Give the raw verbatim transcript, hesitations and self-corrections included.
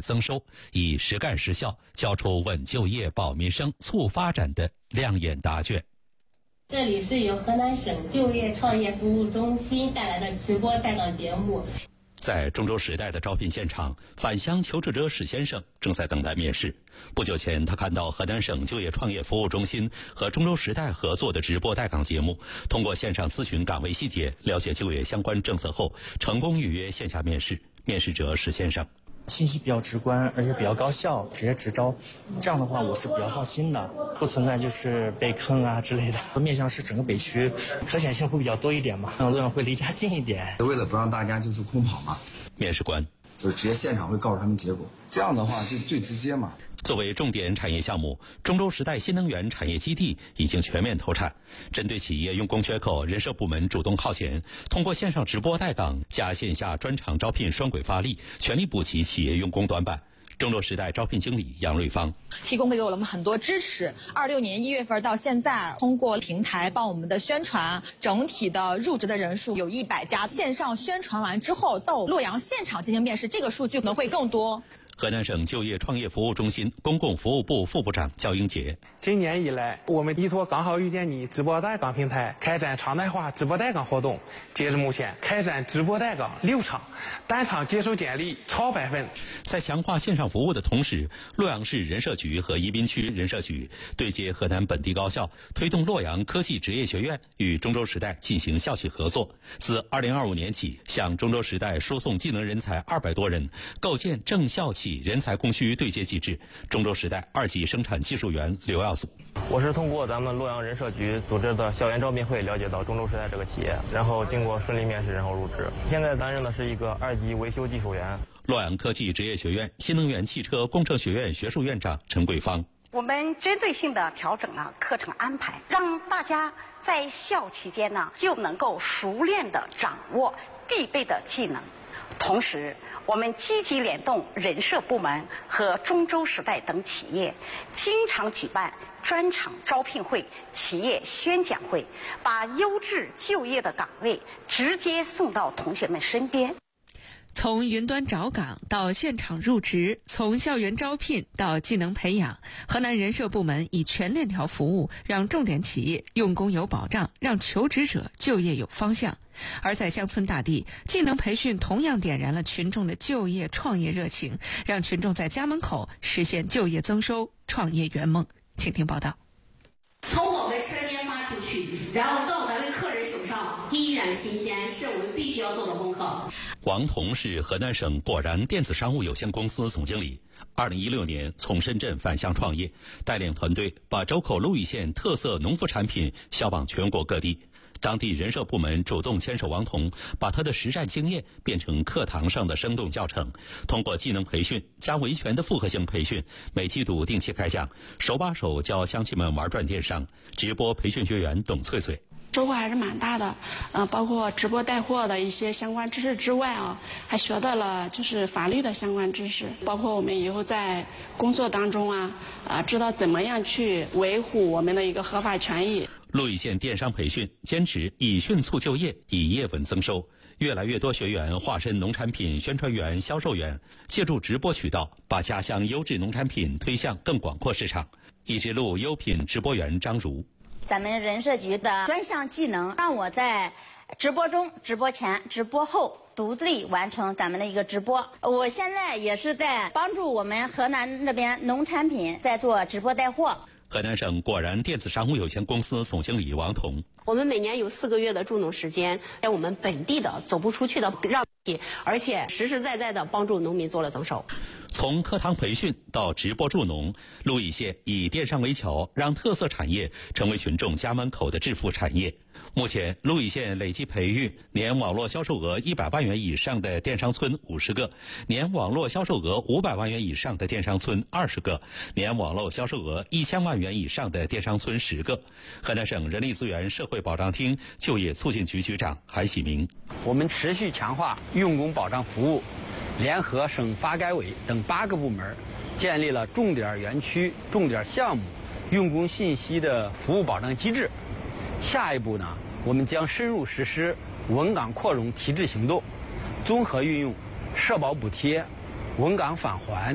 增收，以实干实效交出稳就业、保民生、促发展的亮眼答卷。 这里是由河南省就业创业服务中心带来的直播带岗节目。 在中州时代的招聘现场，返乡求职者史先生正在等待面试。不久前，他看到河南省就业创业服务中心和中州时代合作的直播带岗节目，通过线上咨询岗位细节，了解就业相关政策后，成功预约线下面试。面试者史先生： 信息比较直观，而且比较高效，直接直招。这样的话，我是比较放心的，不存在就是被坑啊之类的。面向是整个北区，可选性会比较多一点嘛，路上会离家近一点。 为了不让大家就是空跑嘛， 面试官就是直接现场会告诉他们结果，这样的话就最直接嘛。 作为重点产业项目，中州时代新能源产业基地已经全面投产。针对企业用工缺口，人社部门主动靠前，通过线上直播带岗加线下专场招聘双轨发力，全力补齐企业用工短板。中州时代招聘经理杨瑞芳提供给我们很多支持。二六年一月份到现在，通过平台帮我们的宣传，整体的入职的人数有一百家。线上宣传完之后，到洛阳现场进行面试，这个数据可能会更多。 河南省就业创业服务中心公共服务部副部长焦英杰： 今年以来，我们依托刚好遇见你直播带岗平台，开展常态化直播带岗活动。截至目前，开展直播带岗六场，单场接收简历超百份。 在强化线上服务的同时，洛阳市人社局和宜宾区人社局对接河南本地高校，推动洛阳科技职业学院与中州时代进行校企合作。自二零二五年起，向中州时代输送技能人才二百多人，构建正校企人才供需对接机制。中州时代二级生产技术员刘耀祖： 我是通过咱们洛阳人社局组织的校园招聘会了解到中州时代这个企业，然后经过顺利面试，然后入职。现在担任的是一个二级维修技术员。 洛阳科技职业学院新能源汽车工程学院学术院长陈桂芳： 我们针对性的调整了课程安排，让大家在校期间呢就能够熟练的掌握必备的技能。同时，我们积极联动人社部门和中州时代等企业，经常举办专场招聘会、企业宣讲会，把优质就业的岗位直接送到同学们身边。 从云端找岗到现场入职，从校园招聘到技能培养，河南人社部门以全链条服务，让重点企业用工有保障，让求职者就业有方向。而在乡村大地，技能培训同样点燃了群众的就业创业热情，让群众在家门口实现就业增收、创业圆梦。请听报道。 从我们车间发出去，然后到咱们客人手上，依然新鲜，是我们必须要做的功课。 王彤是河南省果然电子商务有限公司总经理。二零一六年从深圳返乡创业，带领团队把周口鹿邑县特色农副产品销往全国各地。当地人社部门主动牵手王彤，把他的实战经验变成课堂上的生动教程，通过技能培训加维权的复合性培训，每季度定期开讲，手把手教乡亲们玩转电商。直播培训学员董翠翠： 收获还是蛮大的，呃，包括直播带货的一些相关知识之外啊，还学到了就是法律的相关知识，包括我们以后在工作当中啊，啊、呃，知道怎么样去维护我们的一个合法权益。 鹿邑县电商培训坚持以迅促就业，以业稳增收。越来越多学员化身农产品宣传员、销售员，借助直播渠道，把家乡优质农产品推向更广阔市场。一直路优品直播员张如： 咱们人社局的专项技能，让我在直播中、直播前、直播后独立完成咱们的一个直播。我现在也是在帮助我们河南那边农产品在做直播带货。 河南省果然电子商务有限公司总经理王彤： 我们每年有四个月的助农时间，在我们本地的走不出去的让，而且实实在在的帮助农民做了增收。 从课堂培训到直播助农，鹿邑县以电商为桥，让特色产业成为群众家门口的致富产业。目前，鹿邑县累计培育年网络销售额一百万元以上的电商村五十个，年网络销售额五百万元以上的电商村二十个，年网络销售额一千万元以上的电商村十个。河南省人力资源社会保障厅就业促进局局长韩喜明： 我们持续强化用工保障服务，联合省发改委等八个部门，建立了重点园区、重点项目用工信息的服务保障机制。下一步呢，我们将深入实施稳岗扩容提质行动，综合运用社保补贴、稳岗返还、